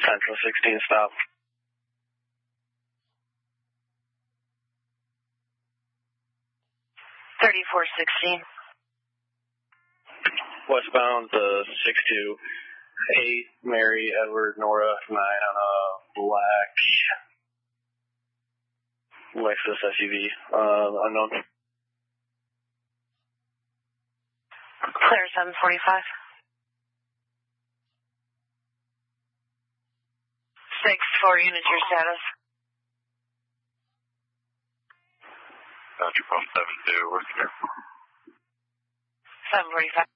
Central 16 stop. Westbound 628 Mary Edward Nora 9 on a black Lexus SUV, unknown. Clear 745. 6-4 units, your status. Roger, 72, we're clear. 745.